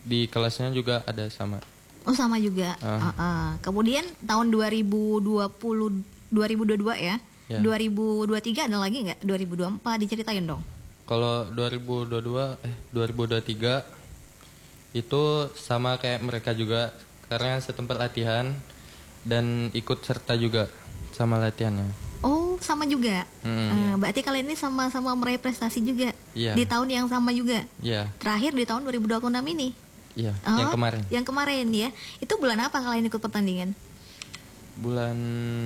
di kelasnya juga ada sama. Oh sama juga. Kemudian tahun 2022 ya. 2023 ada lagi nggak? 2024 diceritain dong. Kalau 2023 itu sama kayak mereka juga karena setempat latihan dan ikut serta juga sama latihannya. Oh sama juga. Berarti kalian ini sama-sama meraih prestasi juga. Iya. Di tahun yang sama juga. Iya. Terakhir di tahun 2026 ini. Iya. Yang kemarin. Yang kemarin ya. Itu bulan apa kalian ikut pertandingan? Bulan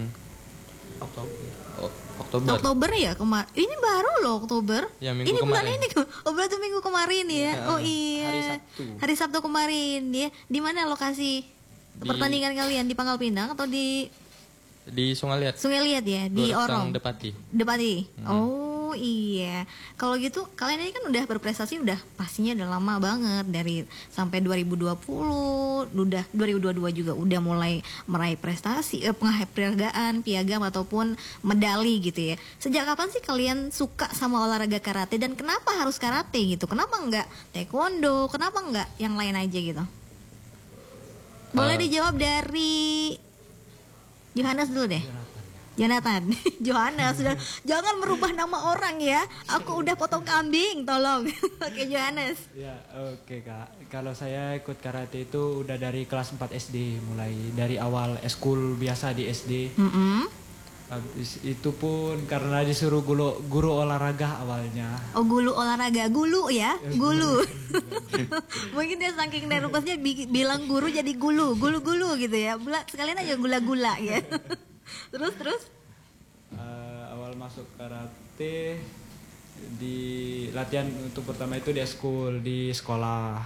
Oktober ya kemarin. Ini baru loh Oktober. Ya, minggu ini kemarin. bulan ini. Oh berarti minggu kemarin ya. Oh iya. Hari Sabtu kemarin ya. Di mana lokasi pertandingan kalian? Di Pangkal Pinang atau di Sungai Liat. Sungai Liat ya, di Orong. Depati. Oh iya. Kalau gitu kalian ini kan udah berprestasi udah pastinya udah lama banget dari sampai 2020, udah 2022 juga udah mulai meraih prestasi, penghargaan, piagam ataupun medali gitu ya. Sejak kapan sih kalian suka sama olahraga karate dan kenapa harus karate gitu? Kenapa enggak taekwondo? Kenapa enggak yang lain aja gitu? Boleh dijawab dari Johannes dulu deh. Jonathan. Johannes sudah jangan merubah nama orang ya. Aku udah potong kambing, tolong. Oke, Johannes. Ya, oke Kak. Kalau saya ikut karate itu udah dari kelas 4 SD, mulai dari awal eskul biasa di SD. Habis itu pun karena disuruh guru olahraga awalnya. Oh, guru olahraga, gulu ya, gulu. Mungkin dia saking nervousnya bilang guru jadi gulu gitu ya. Sekalian aja gula-gula ya. Terus? Awal masuk karate di latihan untuk pertama itu di eskul di sekolah.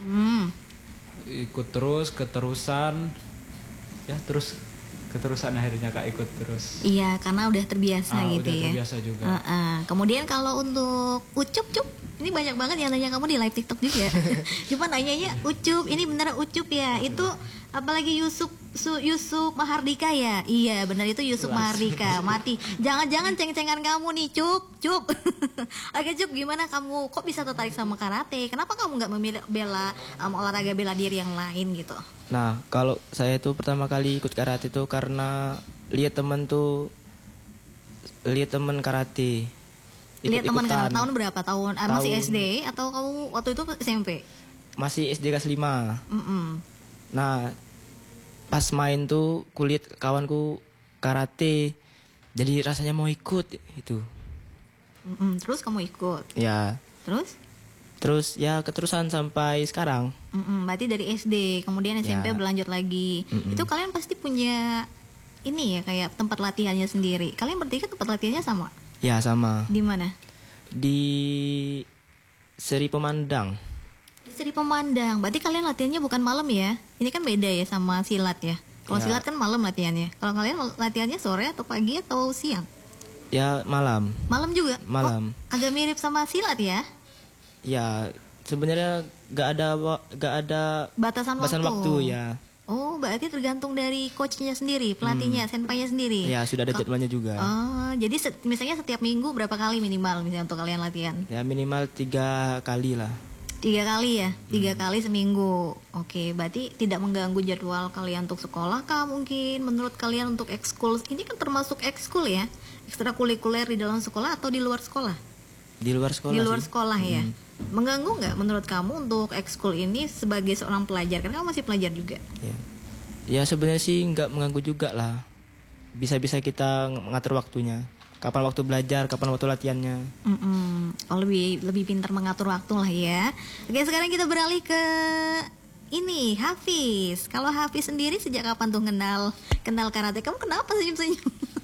Ikut terus keterusan akhirnya Kak ikut terus. Iya, karena udah terbiasa gitu udah ya. Terbiasa juga. Kemudian kalau untuk Ucup, ini banyak banget yang nanya kamu di live TikTok juga. Cuma nanyanya Ucup, ini benar Ucup ya? Itu apalagi Yusuf Mahardika ya? Iya, benar itu Yusuf Mahardika. Mati. Jangan-jangan ceng-cengan kamu nih, Cup. Oke, Cup, gimana kamu kok bisa tertarik sama karate? Kenapa kamu nggak memilih olahraga bela diri yang lain gitu? Nah, kalau saya itu pertama kali ikut karate itu karena lihat teman karate. Lihat teman karate tahun berapa? Masih SD atau kamu waktu itu SMP? Masih SD kelas 5. Nah, pas main tuh kulihat kawanku karate, jadi rasanya mau ikut itu. Terus kamu ikut? Ya. Terus ya keterusan sampai sekarang. Berarti dari SD, kemudian SMP berlanjut lagi. Itu kalian pasti punya ini ya kayak tempat latihannya sendiri. Kalian bertiga tempat latihannya sama? Ya sama. Di mana? Di Seri Pemandang. Di Seri Pemandang. Berarti kalian latihannya bukan malam ya? Ini kan beda ya sama silat ya. Kalau silat kan malam latihannya. Kalau kalian latihannya sore atau pagi atau siang? Ya malam. Malam juga? Malam. Agak mirip sama silat ya? Ya, sebenarnya nggak ada batasan waktu ya. Oh, berarti tergantung dari coachnya sendiri, pelatihnya, senpainya sendiri. Ya, sudah ada jadwalnya juga. Oh, jadi misalnya setiap minggu berapa kali minimal misalnya untuk kalian latihan? Ya minimal 3 kali lah. 3 kali ya, 3 kali seminggu. Oke, berarti tidak mengganggu jadwal kalian untuk sekolah kah mungkin? Menurut kalian untuk ekskul, ini kan termasuk ekskul ya? Ekstrakurikuler di dalam sekolah atau di luar sekolah? Di luar sekolah. Di luar sekolah ya. Mengganggu nggak menurut kamu untuk ekskul ini sebagai seorang pelajar? Karena kamu masih pelajar juga. Ya sebenarnya sih nggak mengganggu juga lah. Bisa-bisa kita mengatur waktunya. Kapan waktu belajar, kapan waktu latihannya. Oh, lebih pintar mengatur waktu lah ya. Oke, sekarang kita beralih ke ini Hafiz. Kalau Hafiz sendiri sejak kapan tuh kenal karate? Kamu kenapa senyum-senyum?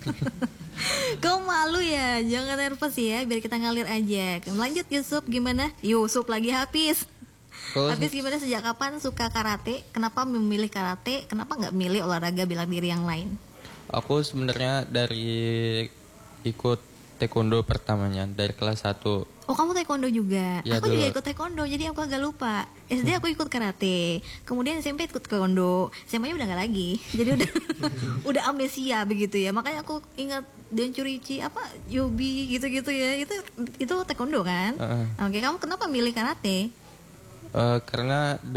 Kau malu ya, jangan nervous ya, biar kita ngalir aja. Lanjut Yusuf, gimana? Yusuf lagi Hafiz. Hafiz gimana, sejak kapan suka karate? Kenapa memilih karate? Kenapa nggak milih olahraga bela diri yang lain? Aku sebenarnya dari ikut taekwondo pertamanya dari kelas 1. Oh, kamu taekwondo juga? Ya, aku dulu. juga ikut taekwondo, jadi aku agak lupa. SD aku ikut karate, kemudian SMP ikut taekwondo, SMA-nya udah nggak lagi, jadi udah amnesia begitu ya. Makanya aku ingat dan curici Yobi gitu-gitu ya. Itu taekwondo kan? Oke, kamu kenapa milih karate? Karena